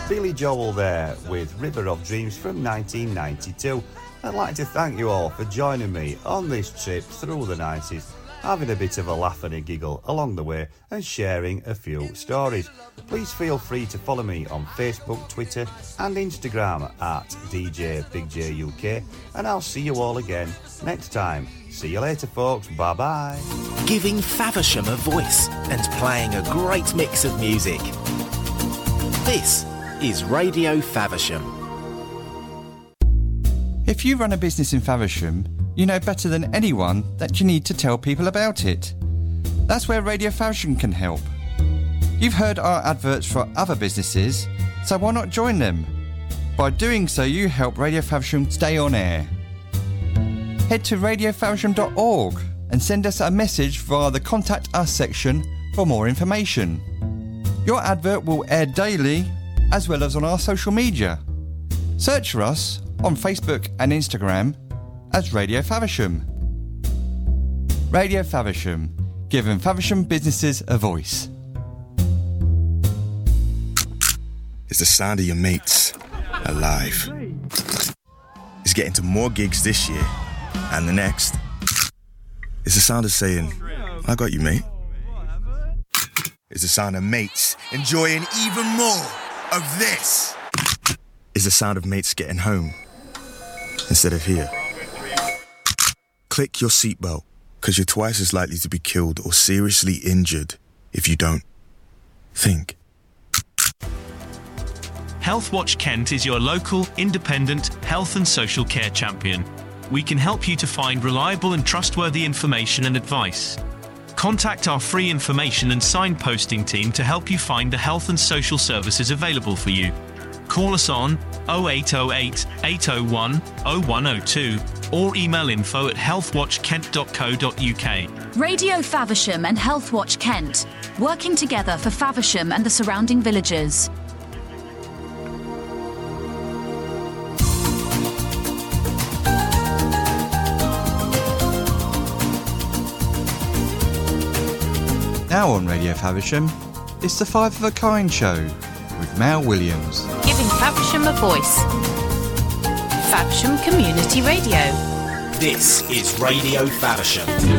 Billy Joel there with River of Dreams from 1992. I'd like to thank you all for joining me on this trip through the 90s, having a bit of a laugh and a giggle along the way and sharing a few stories. Please feel free to follow me on Facebook, Twitter and Instagram at DJ Big J UK, and I'll see you all again next time. See you later, folks. Bye-bye. Giving Faversham a voice and playing a great mix of music. This is Radio Faversham. If you run a business in Faversham, you know better than anyone that you need to tell people about it. That's where Radio Faversham can help. You've heard our adverts for other businesses, so why not join them? By doing so, you help Radio Faversham stay on air. Head to radiofaversham.org and send us a message via the Contact Us section for more information. Your advert will air daily as well as on our social media. Search for us on Facebook and Instagram as Radio Faversham. Radio Faversham, giving Faversham businesses a voice. It's the sound of your mates alive. It's getting to more gigs this year and the next. It's the sound of saying, I got you, mate. It's the sound of mates enjoying even more of this. It's the sound of mates getting home instead of here. Click your seatbelt, because you're twice as likely to be killed or seriously injured if you don't. Think. Healthwatch Kent is your local, independent health and social care champion. We can help you to find reliable and trustworthy information and advice. Contact our free information and signposting team to help you find the health and social services available for you. Call us on 0808 801 0102 or email info@healthwatchkent.co.uk. Radio Faversham and Healthwatch Kent, working together for Faversham and the surrounding villages. Now on Radio Faversham, it's the Five of a Kind show with Mal Williams. Giving Faversham a voice. Faversham Community Radio. This is Radio Faversham.